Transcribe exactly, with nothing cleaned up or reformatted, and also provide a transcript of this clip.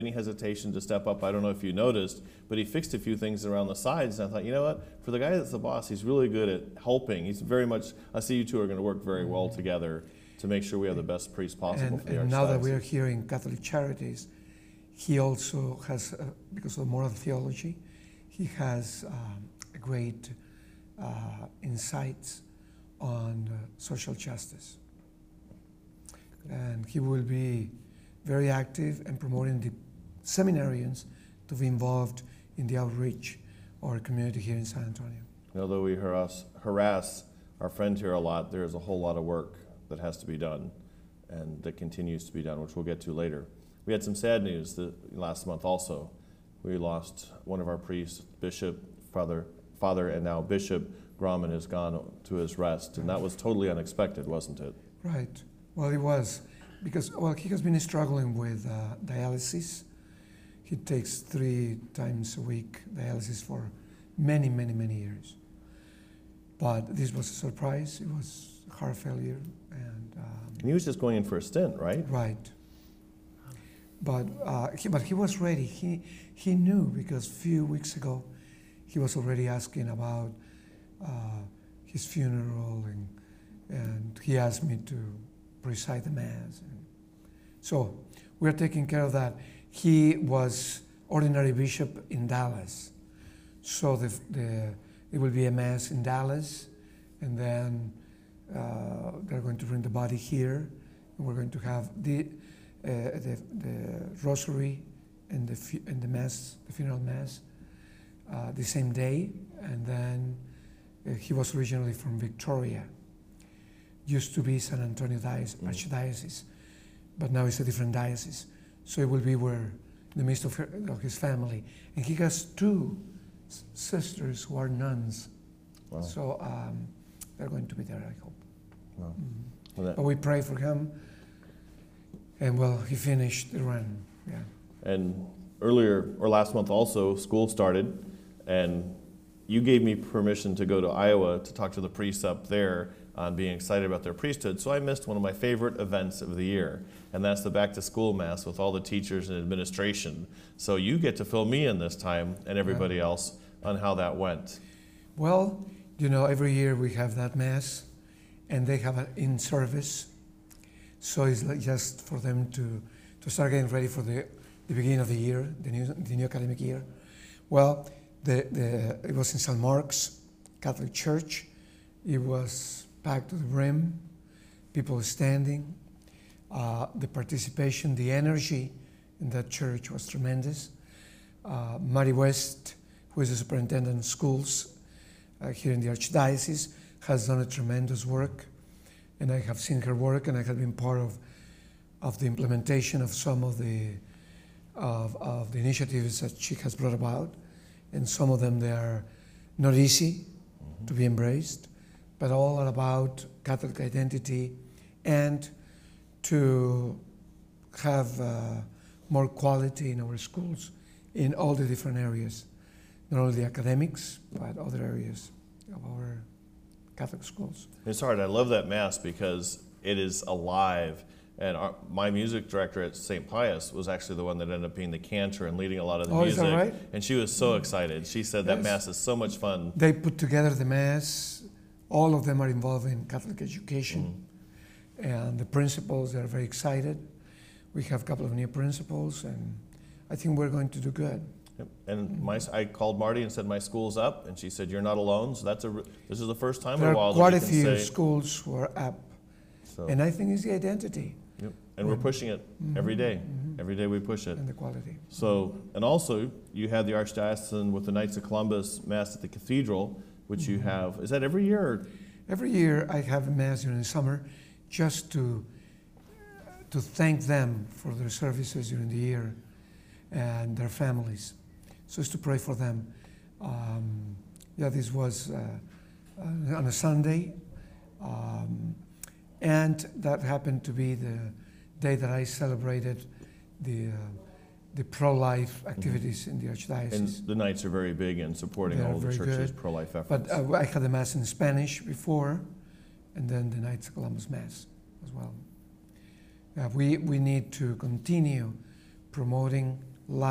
any hesitation to step up. I don't know if you noticed, but he fixed a few things around the sides, and I thought, you know what, for the guy that's the boss, he's really good at helping. He's very much, I see you two are going to work very well together to make sure we have the best priest possible and, for the and now that we Archdiocese. are here in Catholic Charities, he also has, uh, because of moral theology, he has um, a great uh, insights on uh, social justice. And he will be very active in promoting the seminarians to be involved in the outreach of our community here in San Antonio. And although we harass, harass our friend here a lot, there's a whole lot of work that has to be done and that continues to be done, which we'll get to later. We had some sad news the, last month also. We lost one of our priests, Bishop, Father, Father and now Bishop Grauman has gone to his rest, and that was totally unexpected, wasn't it? Right. Well, it was, because, well, he has been struggling with uh, dialysis. He takes three times a week dialysis for many, many, many years. But this was a surprise. It was heart failure. And, um, and he was just going in for a stint, right? Right. But, uh, he, but he was ready. He, he knew, because a few weeks ago, he was already asking about uh, his funeral, and, and he asked me to preside the Mass. And so we're taking care of that. He was ordinary bishop in Dallas. So the, the, it will be a Mass in Dallas, and then uh, they're going to bring the body here, and we're going to have the, uh, the, the rosary and the, fu and the Mass, the funeral Mass, uh, the same day. And then uh, he was originally from Victoria. Used to be San Antonio Diocese, mm. Archdiocese, but now it's a different diocese. So it will be where, in the midst of, her, of his family. And he has two sisters who are nuns. Wow. So um, they're going to be there, I hope. Wow. Mm. Well, but we pray for him. And well, he finished the run, yeah. And earlier, or last month also, school started, and you gave me permission to go to Iowa to talk to the priests up there on being excited about their priesthood. So I missed one of my favorite events of the year, and that's the back to school Mass with all the teachers and administration. So you get to fill me in this time and everybody yeah. else on how that went. Well, you know, every year we have that Mass, and they have an in-service. So it's like just for them to, to start getting ready for the, the beginning of the year, the new, the new academic year. Well, the, the, it was in Saint Mark's Catholic Church. It was packed to the brim, people standing. Uh, the participation, the energy in that church was tremendous. Uh, Mary West, who is the superintendent of schools uh, here in the Archdiocese, has done a tremendous work. And I have seen her work, and I have been part of, of the implementation of some of the, of, of the initiatives that she has brought about. And some of them, they are not easy mm-hmm. to be embraced, but all are about Catholic identity and to have uh, more quality in our schools in all the different areas, not only the academics, but other areas of our Catholic schools. It's hard. I love that Mass because it is alive. And our, my music director at Saint Pius was actually the one that ended up being the cantor and leading a lot of the oh, music. Is that right? And she was so excited. She said yes. that Mass is so much fun. They put together the Mass. All of them are involved in Catholic education. Mm-hmm. And the principals are very excited. We have a couple of new principals, and I think we're going to do good. Yep. And my, I called Marty and said, my school's up, and she said, you're not alone. So that's a, this is the first time there in a while that we can say. There are quite a few say, schools who are up. So. And I think it's the identity. Yep. And we're pushing it mm-hmm. every day. Mm-hmm. Every day we push it. And the quality. So, and also, you had the Archdiocesan with the Knights of Columbus Mass at the Cathedral, which mm-hmm. you have. Is that every year? Or? Every year I have a Mass during the summer just to, to thank them for their services during the year and their families. So it's to pray for them. Um, yeah, this was uh, uh, on a Sunday. Um, and that happened to be the day that I celebrated the, uh, the pro-life activities mm-hmm. in the Archdiocese. And the Knights are very big in supporting They're all the church's pro-life efforts. But uh, I had the Mass in Spanish before, and then the Knights of Columbus Mass as well. Uh, we, we need to continue promoting